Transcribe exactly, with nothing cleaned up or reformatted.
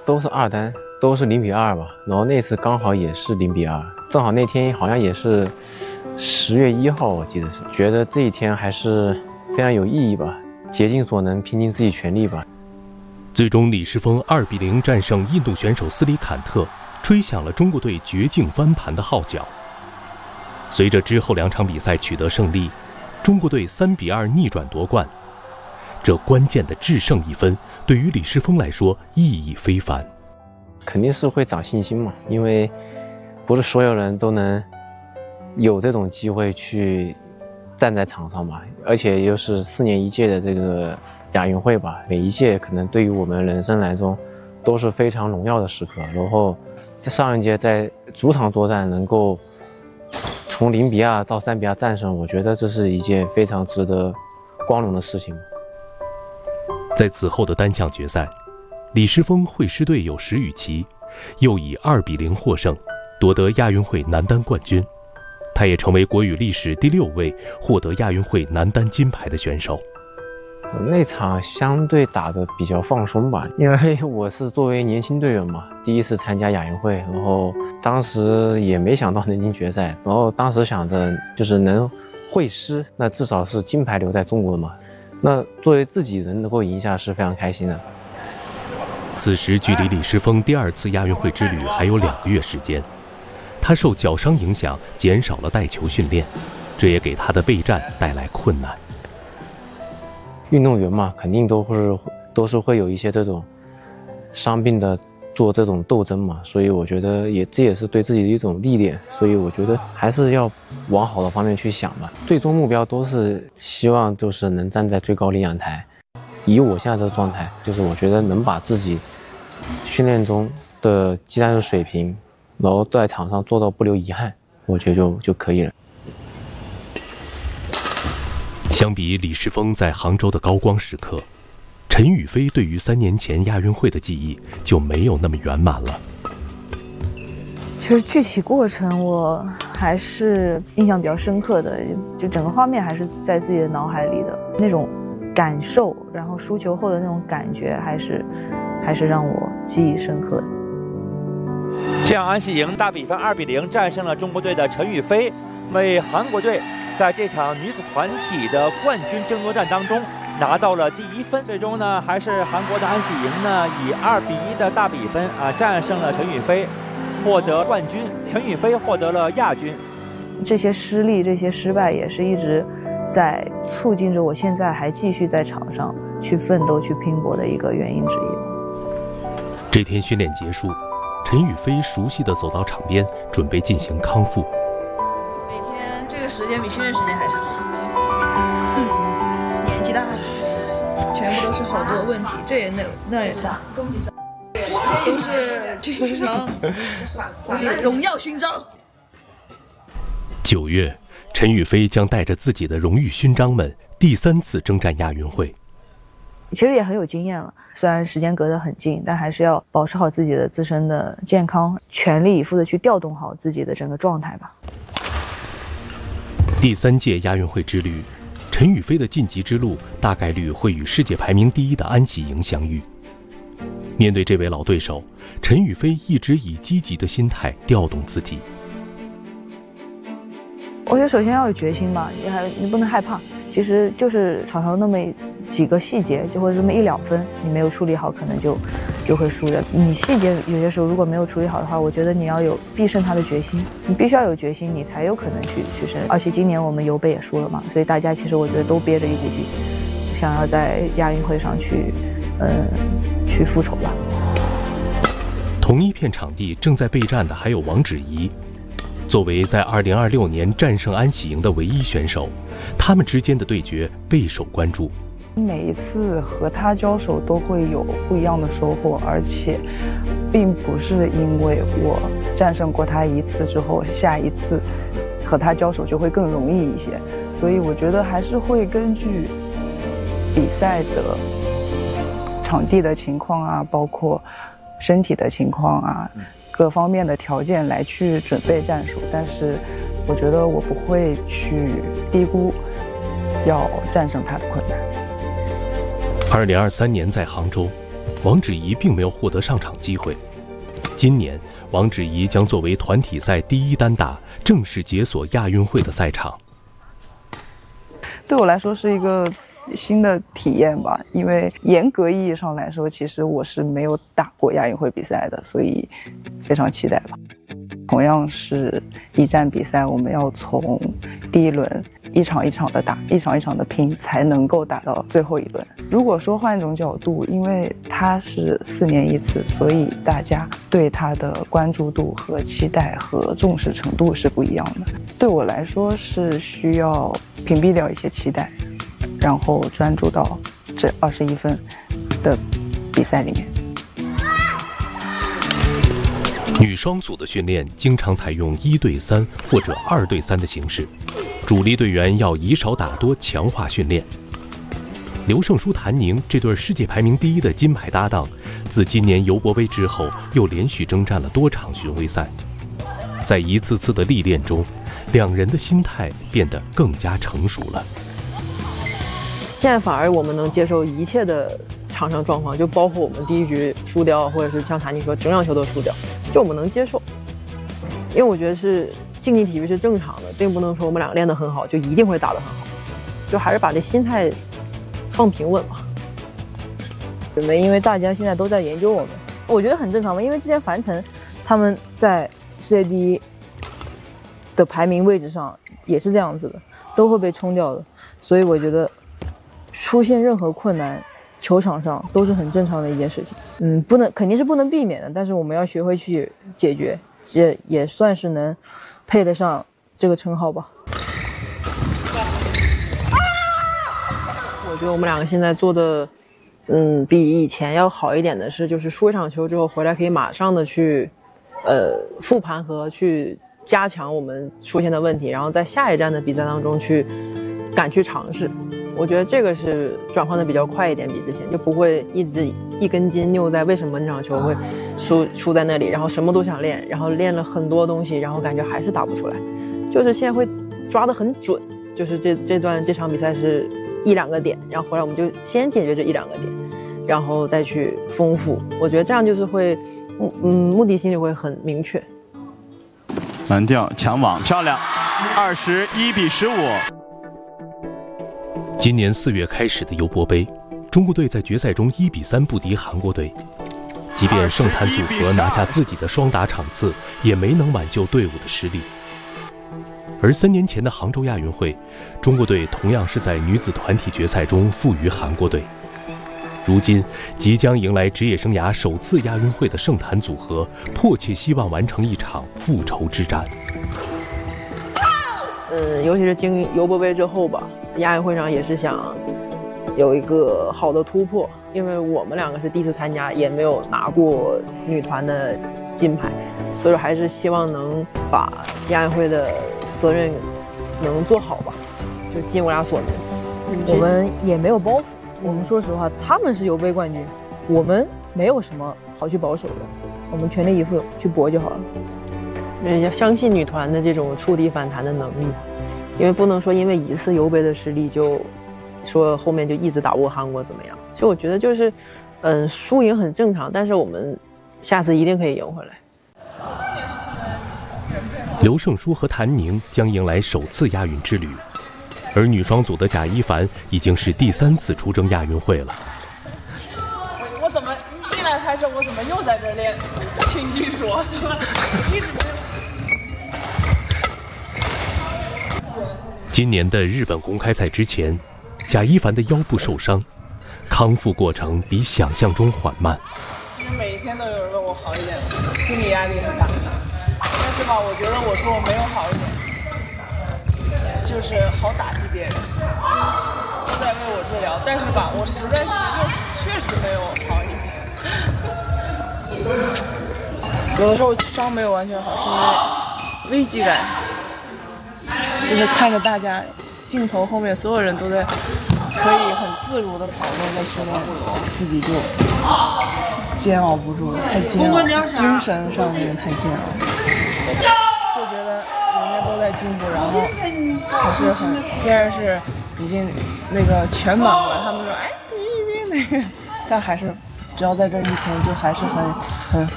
都是二单，都是零比二吧。然后那次刚好也是零比二，正好那天好像也是十月一号，我记得是。觉得这一天还是非常有意义吧，竭尽所能，拼尽自己全力吧。 最终，李世峰二比零战胜印度选手斯里坎特，吹响了中国队绝境翻盘的号角。随着之后两场比赛取得胜利，中国队三比二逆转夺冠。这关键的制胜一分，对于李世峰来说意义非凡。 肯定是会长信心嘛，因为不是所有人都能有这种机会去站在场上嘛，而且又是四年一届的这个亚运会吧，每一届可能对于我们人生来说都是非常荣耀的时刻。然后上一届在主场作战能够从零比二到三比二战胜，我觉得这是一件非常值得光荣的事情。 在此后的单项决赛，李世峰会师队友石宇奇又以二比零获胜，夺得亚运会男单冠军。他也成为国羽历史第六位获得亚运会男单金牌的选手。 那场相对打得比较放松吧，因为我是作为年轻队员嘛，第一次参加亚运会，然后当时也没想到能进决赛，然后当时想着就是能会师，那至少是金牌留在中国嘛，那作为自己人能够赢下是非常开心的。 此时距离李世峰第二次亚运会之旅还有两个月时间，他受脚伤影响减少了带球训练，这也给他的备战带来困难。 运动员嘛，肯定都是都是会有一些这种伤病的做这种斗争嘛，所以我觉得也这也是对自己的一种历练，所以我觉得还是要往好的方面去想吧。最终目标都是希望就是能站在最高领奖台，以我现在的状态，就是我觉得能把自己训练中的技战术水平，然后在场上做到不留遗憾，我觉得就就可以了。 相比李世峰在杭州的高光时刻，陈雨菲对于三年前亚运会的记忆就没有那么圆满了。 其实具体过程我还是印象比较深刻的，就整个画面还是在自己的脑海里的那种感受，然后输球后的那种感觉，还是还是让我记忆深刻的。 这样，安喜莹大比分二比零战胜了中国队的陈雨菲，为韩国队在这场女子团体的冠军争夺战当中拿到了第一分。最终呢，还是韩国的安喜莹呢以二比一的大比分啊战胜了陈雨菲，获得冠军。陈雨菲获得了亚军。 这些失利，这些失败，也是一直在促进着我现在还继续在场上去奋斗、去拼搏的一个原因之一。 这天训练结束，陈雨菲熟悉地走到场边，准备进行康复。 每天这个时间比训练时间还长。嗯，年纪大了，全部都是好多问题，这也那那也大，都是勋章，荣耀勋章。 九月，陈雨菲将带着自己的荣誉勋章们第三次征战亚运会。 其实也很有经验了，虽然时间隔得很近，但还是要保持好自己的自身的健康，全力以赴的去调动好自己的整个状态吧。 第三届亚运会之旅，陈雨菲的晋级之路大概率会与世界排名第一的安喜莹相遇。面对这位老对手，陈雨菲一直以积极的心态调动自己。 我觉得首先要有决心吧，你还你不能害怕。其实就是场上那么几个细节，就会这么一两分，你没有处理好，可能就就会输的。你细节有些时候如果没有处理好的话，我觉得你要有必胜他的决心，你必须要有决心，你才有可能去去胜。而且今年我们尤北也输了嘛，所以大家其实我觉得都憋着一股劲，想要在亚运会上去，呃，去复仇吧。 同一片场地正在备战的还有王芷怡。作为在二零二六年战胜安喜莹的唯一选手，他们之间的对决备受关注。 每一次和他交手都会有不一样的收获，而且并不是因为我战胜过他一次之后，下一次和他交手就会更容易一些，所以我觉得还是会根据比赛的场地的情况啊，包括身体的情况啊，各方面的条件来去准备战术，但是我觉得我不会去低估要战胜他的困难。 二零二三年在杭州， 王芷怡并没有获得上场机会。今年，王芷怡将作为团体赛第一单打正式解锁亚运会的赛场。 对我来说是一个新的体验吧，因为严格意义上来说，其实我是没有打过亚运会比赛的，所以非常期待吧。同样是一站比赛，我们要从第一轮一场一场的打，一场一场的拼，才能够打到最后一轮。如果说换一种角度，因为它是四年一次，所以大家对它的关注度和期待和重视程度是不一样的。对我来说是需要屏蔽掉一些期待，然后专注到这二十一分的比赛里面。 女双组的训练经常采用一对三或者二对三的形式，主力队员要以少打多，强化训练。刘胜书、谭宁这对世界排名第一的金牌搭档，自今年尤伯杯之后，又连续征战了多场巡回赛。在一次次的历练中，两人的心态变得更加成熟了。 现在反而我们能接受一切的场上状况，就包括我们第一局输掉，或者是像谭宁说整场球都输掉，就我们能接受。因为我觉得是竞技体育是正常的，并不能说我们俩练得很好就一定会打得很好，就还是把这心态放平稳嘛。 因为大家现在都在研究我们，我觉得很正常嘛。因为之前樊晨他们在世界第一的排名位置上也是这样子的，都会被冲掉的，所以我觉得出现任何困难，球场上都是很正常的一件事情。嗯，不能肯定是不能避免的，但是我们要学会去解决，也也算是能配得上这个称号吧。 我觉得我们两个现在做的，嗯，比以前要好一点的是，就是输一场球之后回来可以马上的去，呃，复盘和去加强我们出现的问题，然后在下一站的比赛当中去敢去尝试。我觉得这个是转换的比较快一点，比之前就不会一直一根筋拗在为什么那场球会输输在那里，然后什么都想练，然后练了很多东西，然后感觉还是打不出来。就是现在会抓得很准，就是这这段这场比赛是一两个点，然后回来我们就先解决这一两个点，然后再去丰富。我觉得这样就是会，嗯，目的性就会很明确。 蓝调抢网漂亮，二十一比十五。 今年四月开始的尤伯杯，中国队在决赛中一比三不敌韩国队，即便盛坛组合拿下自己的双打场次，也没能挽救队伍的失利。而三年前的杭州亚运会，中国队同样是在女子团体决赛中负于韩国队。如今即将迎来职业生涯首次亚运会的盛坛组合，迫切希望完成一场复仇之战。 嗯，尤其是经尤伯杯之后吧，亚运会上也是想有一个好的突破，因为我们两个是第一次参加，也没有拿过女团的金牌，所以说还是希望能把亚运会的责任能做好吧，就尽我俩所能。 我们也没有包袱，我们说实话，他们是尤杯冠军，我们没有什么好去保守的，我们全力以赴去搏就好了。 要相信女团的这种触底反弹的能力，因为不能说因为一次尤杯的失利就说后面就一直打不过韩国怎么样。所以我觉得就是，嗯，输赢很正常，但是我们下次一定可以赢回来。 刘胜书和谭宁将迎来首次亚运之旅，而女双组的贾一凡已经是第三次出征亚运会了。 我我怎么一进来拍摄，我怎么又在这练轻技术？一直没有。 今年的日本公开赛之前，贾一凡的腰部受伤，康复过程比想象中缓慢。 其实每一天都有人问我好一点，心理压力很大。但是吧，我觉得我说我没有好一点，就是好打击别人，都在为我治疗。但是吧，我实在是确实没有好一点。有的时候伤没有完全好，是因为危机感。就是看着大家镜头后面所有人都在可以很自如的跑动在训练，自己就煎熬不住，太煎熬，精神上面太煎熬，就觉得人家都在进步，然后还是很虽然是已经那个全满过来，他们说哎你已经那个，但还是只要在这一天，就还是很很